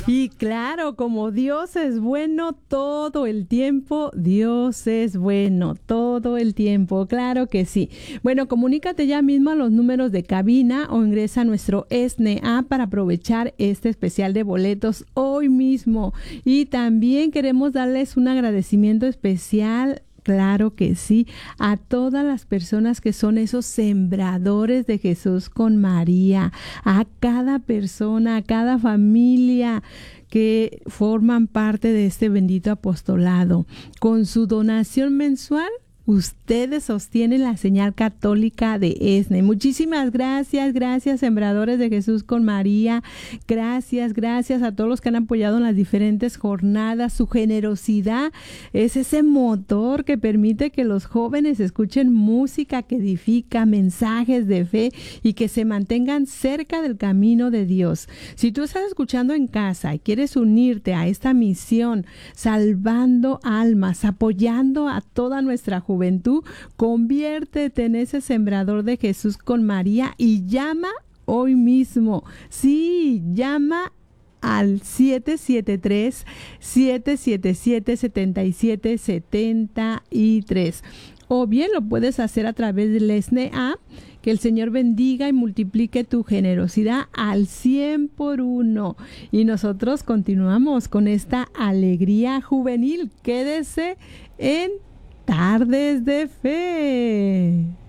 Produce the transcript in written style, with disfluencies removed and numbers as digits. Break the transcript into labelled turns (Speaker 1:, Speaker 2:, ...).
Speaker 1: Y claro, como Dios es bueno todo el tiempo, Dios es bueno todo el tiempo, claro que sí. Bueno, comunícate ya mismo a los números de cabina o ingresa a nuestro ESNE app para aprovechar este especial de boletos hoy mismo. Y también queremos darles un agradecimiento especial. Claro que sí, a todas las personas que son esos sembradores de Jesús con María, a cada persona, a cada familia que forman parte de este bendito apostolado. Con su donación mensual, ustedes sostienen la señal católica de ESNE. Muchísimas gracias, gracias, sembradores de Jesús con María. Gracias, gracias a todos los que han apoyado en las diferentes jornadas. Su generosidad es ese motor que permite que los jóvenes escuchen música que edifica, mensajes de fe y que se mantengan cerca del camino de Dios. Si tú estás escuchando en casa y quieres unirte a esta misión, salvando almas, apoyando a toda nuestra juventud, conviértete en ese sembrador de Jesús con María y llama hoy mismo. Sí, llama al 773-777-7773. O bien lo puedes hacer a través del ESNE app. Que el Señor bendiga y multiplique tu generosidad al 100 por 1. Y nosotros continuamos con esta alegría juvenil. Quédese en Tardes de Fe.